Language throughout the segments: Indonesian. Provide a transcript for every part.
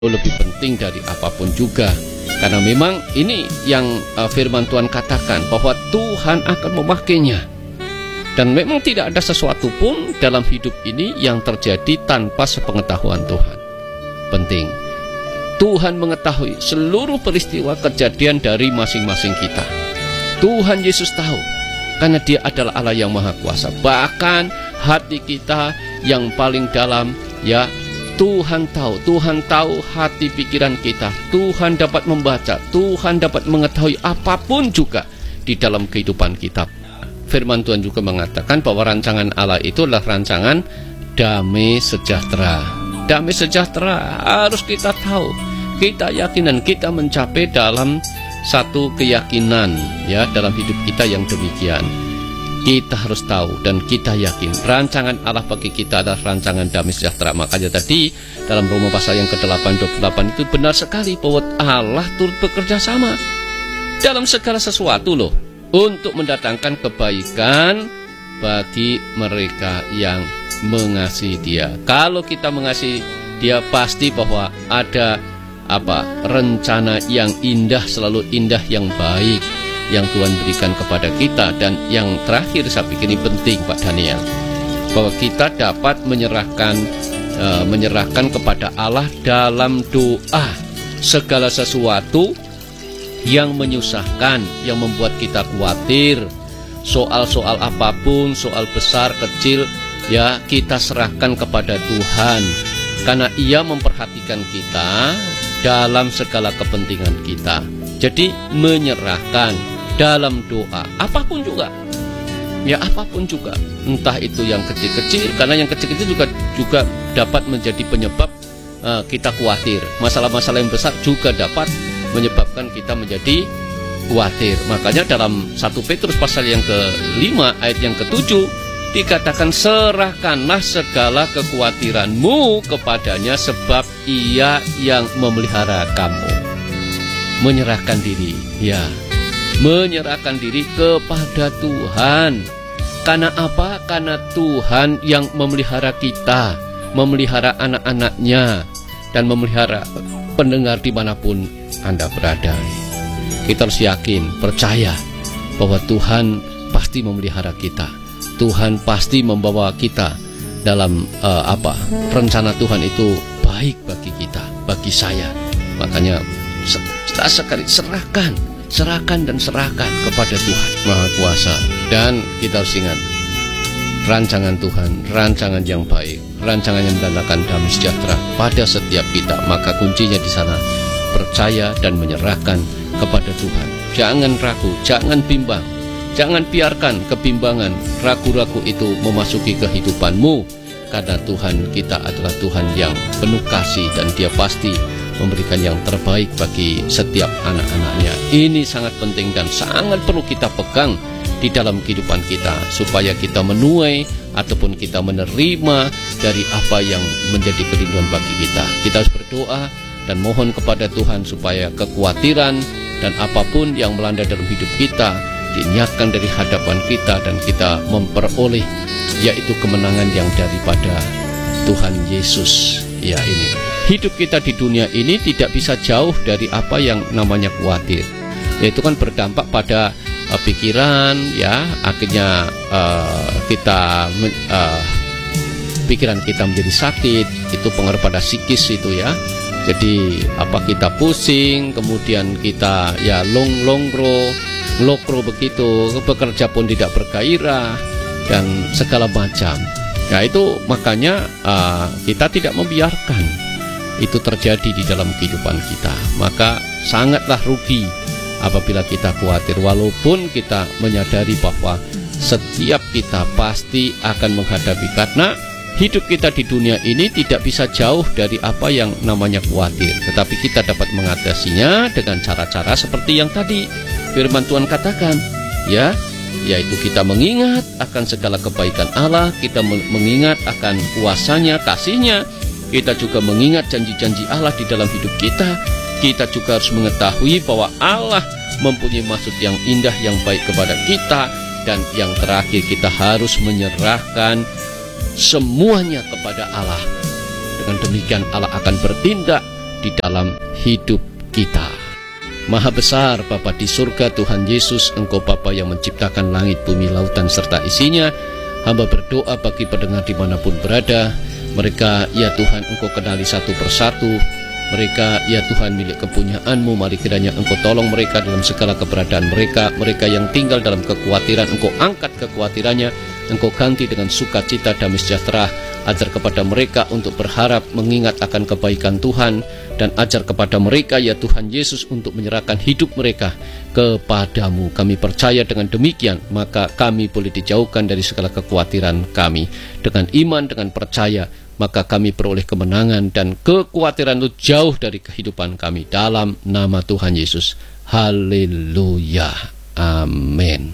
lebih penting dari apapun juga. Karena memang ini yang firman Tuhan katakan, bahwa Tuhan akan memakainya. Dan memang tidak ada sesuatu pun dalam hidup ini yang terjadi tanpa sepengetahuan Tuhan. Penting, Tuhan mengetahui seluruh peristiwa kejadian dari masing-masing kita. Tuhan Yesus tahu, karena Dia adalah Allah yang Maha Kuasa. Bahkan hati kita yang paling dalam, ya, Tuhan tahu hati pikiran kita. Tuhan dapat membaca, Tuhan dapat mengetahui apapun juga di dalam kehidupan kita. Firman Tuhan juga mengatakan bahwa rancangan Allah itu adalah rancangan damai sejahtera. Damai sejahtera harus kita tahu, kita yakin dan kita mencapai dalam satu keyakinan, ya, dalam hidup kita yang demikian. Kita harus tahu dan kita yakin rancangan Allah bagi kita adalah rancangan damai sejahtera. Makanya tadi dalam Roma pasal yang ke-8:28 itu benar sekali bahwa Allah turut bekerja sama dalam segala sesuatu loh, untuk mendatangkan kebaikan bagi mereka yang mengasihi Dia. Kalau kita mengasihi Dia, pasti bahwa ada rencana yang indah, selalu indah, yang baik yang Tuhan berikan kepada kita. Dan yang terakhir saya pikir ini penting, Pak Daniel, bahwa kita dapat menyerahkan kepada Allah dalam doa segala sesuatu yang menyusahkan, yang membuat kita khawatir, soal-soal apapun, soal besar kecil, ya, kita serahkan kepada Tuhan, karena Ia memperhatikan kita dalam segala kepentingan kita. Jadi menyerahkan dalam doa apapun juga, ya, apapun juga, entah itu yang kecil-kecil, karena yang kecil-kecil juga dapat menjadi penyebab kita khawatir. Masalah-masalah yang besar juga dapat menyebabkan kita menjadi khawatir. Makanya dalam 1 Petrus pasal yang ke-5 ayat yang ke-7 dikatakan, serahkanlah segala kekhawatiranmu kepadanya, sebab Ia yang memelihara kamu. Menyerahkan diri, ya, menyerahkan diri kepada Tuhan. Karena apa? Karena Tuhan yang memelihara kita, memelihara anak-anaknya, dan memelihara pendengar dimanapun Anda berada. Kita harus yakin, percaya bahwa Tuhan pasti memelihara kita. Tuhan pasti membawa kita dalam rencana Tuhan itu baik bagi kita, bagi saya. Makanya kita sekali serahkan kepada Tuhan Maha Kuasa. Dan kita harus ingat, rancangan Tuhan, rancangan yang baik, rancangan yang mendatangkan damai sejahtera pada setiap kita. Maka kuncinya di sana, percaya dan menyerahkan kepada Tuhan. Jangan ragu, jangan bimbang, jangan biarkan kebimbangan, ragu-ragu itu memasuki kehidupanmu, karena Tuhan kita adalah Tuhan yang penuh kasih, dan Dia pasti memberikan yang terbaik bagi setiap anak-anaknya. Ini sangat penting dan sangat perlu kita pegang di dalam kehidupan kita, supaya kita menuai ataupun kita menerima dari apa yang menjadi kerinduan bagi kita. Kita harus berdoa dan mohon kepada Tuhan supaya kekhawatiran dan apapun yang melanda dalam hidup kita dinyakkan dari hadapan kita, dan kita memperoleh yaitu kemenangan yang daripada Tuhan Yesus. Ya, ini hidup kita di dunia ini tidak bisa jauh dari apa yang namanya khawatir. Yaitu kan berdampak pada pikiran, ya, akhirnya pikiran kita menjadi sakit, itu pengaruh pada psikis itu, ya. Jadi kita pusing, kemudian kita ya ngelokro begitu, bekerja pun tidak bergairah dan segala macam. Nah, itu makanya kita tidak membiarkan itu terjadi di dalam kehidupan kita. Maka sangatlah rugi apabila kita khawatir, walaupun kita menyadari bahwa setiap kita pasti akan menghadapi, karena hidup kita di dunia ini tidak bisa jauh dari apa yang namanya khawatir. Tetapi kita dapat mengatasinya dengan cara-cara seperti yang tadi firman Tuhan katakan, ya, yaitu kita mengingat akan segala kebaikan Allah, kita mengingat akan kuasanya, kasihnya. Kita juga mengingat janji-janji Allah di dalam hidup kita. Kita juga harus mengetahui bahwa Allah mempunyai maksud yang indah, yang baik kepada kita. Dan yang terakhir, kita harus menyerahkan semuanya kepada Allah. Dengan demikian Allah akan bertindak di dalam hidup kita. Maha besar Bapa di surga, Tuhan Yesus, Engkau Bapa yang menciptakan langit, bumi, lautan, serta isinya. Hamba berdoa bagi pendengar dimanapun berada. Mereka, ya Tuhan, Engkau kenali satu persatu. Mereka, ya Tuhan, milik kepunyaan-Mu. Mari kiranya Engkau tolong mereka dalam segala keberadaan mereka. Mereka yang tinggal dalam kekhawatiran, Engkau angkat kekhawatirannya. Engkau ganti dengan sukacita, damai sejahtera. Ajar kepada mereka untuk berharap, mengingat akan kebaikan Tuhan. Dan ajar kepada mereka, ya Tuhan Yesus, untuk menyerahkan hidup mereka kepadamu. Kami percaya dengan demikian, maka kami boleh dijauhkan dari segala kekhawatiran kami. Dengan iman, dengan percaya, maka kami peroleh kemenangan dan kekhawatiran itu jauh dari kehidupan kami. Dalam nama Tuhan Yesus. Haleluya. Amin.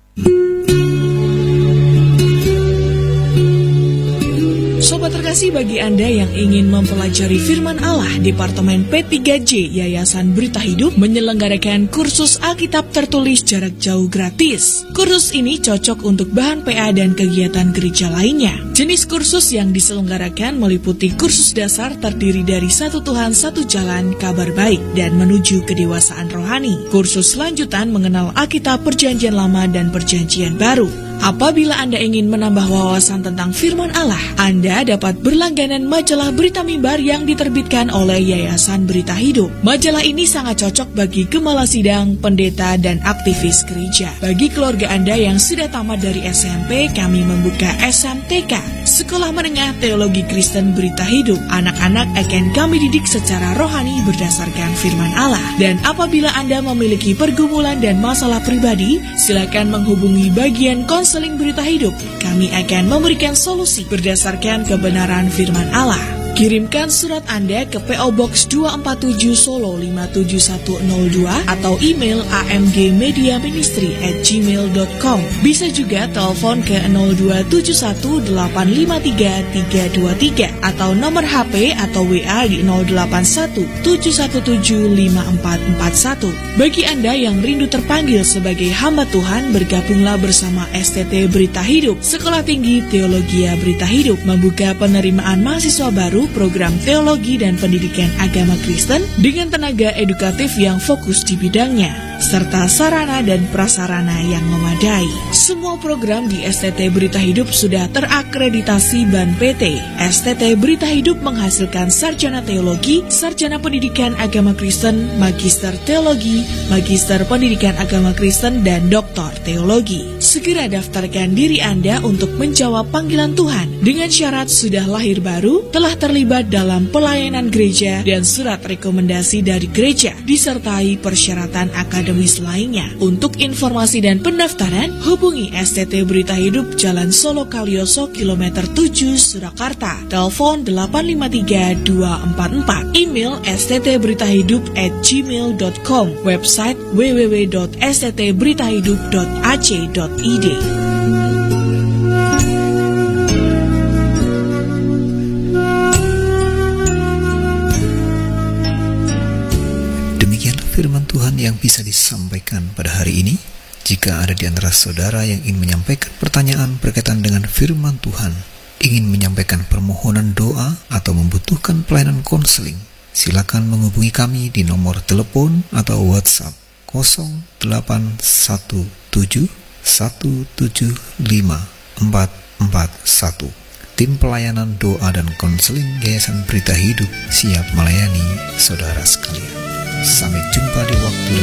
Sobat terkasih, bagi Anda yang ingin mempelajari firman Allah, Departemen P3J Yayasan Berita Hidup menyelenggarakan kursus Alkitab tertulis jarak jauh gratis. Kursus ini cocok untuk bahan PA dan kegiatan gereja lainnya. Jenis kursus yang diselenggarakan meliputi kursus dasar terdiri dari satu Tuhan, satu jalan, kabar baik, dan menuju kedewasaan rohani. Kursus lanjutan mengenal Alkitab Perjanjian Lama dan Perjanjian Baru. Apabila Anda ingin menambah wawasan tentang firman Allah, Anda dapat berlangganan majalah Berita Mimbar yang diterbitkan oleh Yayasan Berita Hidup. Majalah ini sangat cocok bagi gembala sidang, pendeta, dan aktivis gereja. Bagi keluarga Anda yang sudah tamat dari SMP, kami membuka SMTK, Sekolah Menengah Teologi Kristen Berita Hidup. Anak-anak akan kami didik secara rohani berdasarkan firman Allah. Dan apabila Anda memiliki pergumulan dan masalah pribadi, silakan menghubungi bagian konseling Berita Hidup. Kami akan memberikan solusi berdasarkan kebenaran firman Allah. Kirimkan surat Anda ke PO Box 247 Solo 57102 atau email amgmediaministry@gmail.com. Bisa juga telepon ke 02718533323 atau nomor HP atau WA di 0817175441. Bagi Anda yang rindu terpanggil sebagai hamba Tuhan, bergabunglah bersama STT Berita Hidup. Sekolah Tinggi Teologia Berita Hidup membuka penerimaan mahasiswa baru program teologi dan pendidikan agama Kristen dengan tenaga edukatif yang fokus di bidangnya, serta sarana dan prasarana yang memadai. Semua program di STT Berita Hidup sudah terakreditasi BAN PT. STT Berita Hidup menghasilkan sarjana teologi, sarjana pendidikan agama Kristen, magister teologi, magister pendidikan agama Kristen, dan doktor teologi. Segera daftarkan diri Anda untuk menjawab panggilan Tuhan dengan syarat sudah lahir baru, telah terlibat dalam pelayanan gereja, dan surat rekomendasi dari gereja, disertai persyaratan akademis lainnya. Untuk informasi dan pendaftaran, hubungi STT Berita Hidup Jalan Solo Kalioso, Kilometer 7, Surakarta. Telepon 853-244. Email sttberitahidup@gmail.com. Website www.sttberitahidup.ac.id. Firman Tuhan yang bisa disampaikan pada hari ini. Jika ada di antara saudara yang ingin menyampaikan pertanyaan berkaitan dengan firman Tuhan, ingin menyampaikan permohonan doa atau membutuhkan pelayanan konseling, silakan menghubungi kami di nomor telepon atau WhatsApp 0817175441. Tim pelayanan doa dan konseling Yayasan Berita Hidup siap melayani saudara sekalian. Sampai jumpa di waktu